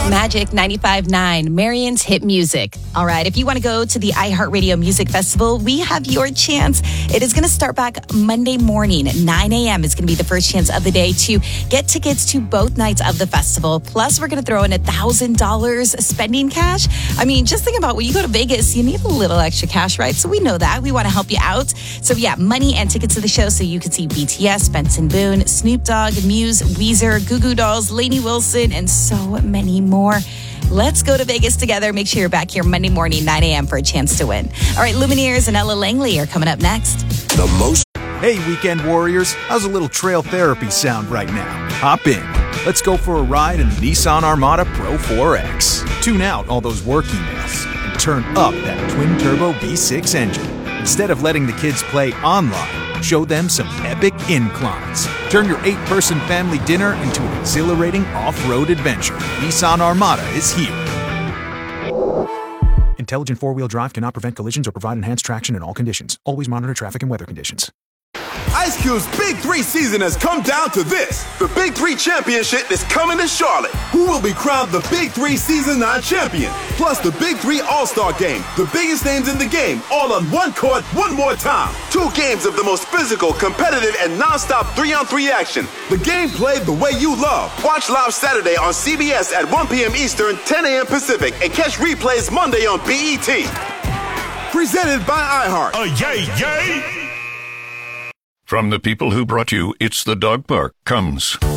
Magic 95.9, Marion's Hit Music. All right, if you want to go to the iHeartRadio Music Festival, we have your chance. It is going to start back Monday morning at 9 a.m. It's going to be the first chance of the day to get tickets to both nights of the festival. Plus, we're going to throw in $1,000 spending cash. I mean, just think about when you go to Vegas, you need a little extra cash, right? So we know that. We want to help you out. So yeah, money and tickets to the show so you can see BTS, Benson Boone, Snoop Dogg, Muse, Weezer, Goo Goo Dolls, Lainey Wilson, and so many more. Let's go to Vegas together. Make sure you're back here Monday morning, 9 a.m. for a chance to win. All right, Lumineers and Ella Langley are coming up next. Hey, weekend warriors. How's a little trail therapy sound right now? Hop in. Let's go for a ride in the Nissan Armada Pro 4X. Tune out all those work emails and turn up that twin-turbo V6 engine. Instead of letting the kids play online, show them some epic inclines. Turn your 8-person family dinner into an exhilarating off-road adventure. Nissan Armada is here. Intelligent four-wheel drive cannot prevent collisions or provide enhanced traction in all conditions. Always monitor traffic and weather conditions. Ice Cube's Big 3 season has come down to this. The Big 3 Championship is coming to Charlotte. Who will be crowned the Big 3 Season 9 champion? Plus the Big 3 All-Star Game. The biggest names in the game, all on one court, one more time. 2 games of the most physical, competitive, and non-stop 3-on-3 action. The game played the way you love. Watch live Saturday on CBS at 1 p.m. Eastern, 10 a.m. Pacific, and catch replays Monday on BET. Presented by iHeart. Yay! From the people who brought you It's the Dog Park comes